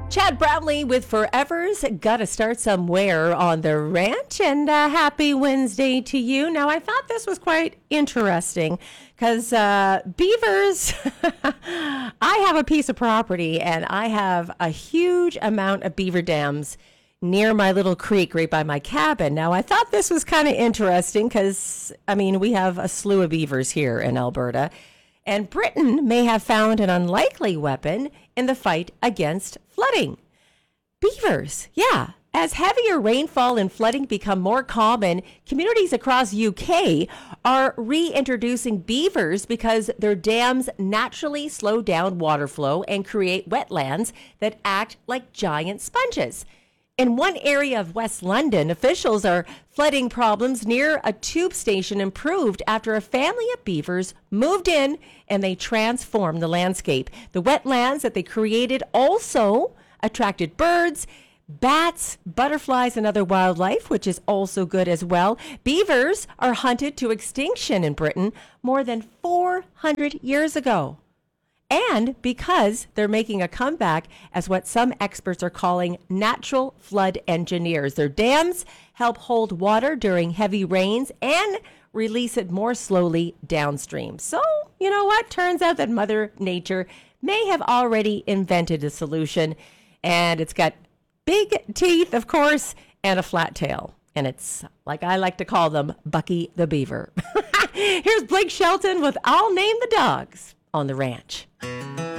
Chad Bradley with Forever's Gotta Start Somewhere on the Ranch, and happy Wednesday to you. Now, I thought this was quite interesting because beavers, I have a piece of property and I have a huge amount of beaver dams near my little creek right by my cabin. Now, I thought this was kind of interesting because, we have a slew of beavers here in Alberta. And Britain may have found an unlikely weapon in the fight against flooding. Beavers, yeah. As heavier rainfall and flooding become more common, communities across UK are reintroducing beavers because their dams naturally slow down water flow and create wetlands that act like giant sponges. In one area of West London, officials are flooding problems near a tube station improved after a family of beavers moved in and they transformed the landscape. The wetlands that they created also attracted birds, bats, butterflies, and other wildlife, which is also good as well. Beavers are hunted to extinction in Britain more than 400 years ago. And because they're making a comeback as what some experts are calling natural flood engineers. Their dams help hold water during heavy rains and release it more slowly downstream. So, you know what? Turns out that Mother Nature may have already invented a solution. And it's got big teeth, of course, and a flat tail. And it's, like I like to call them, Bucky the Beaver. Here's Blake Shelton with I'll Name the Dogs on the Ranch.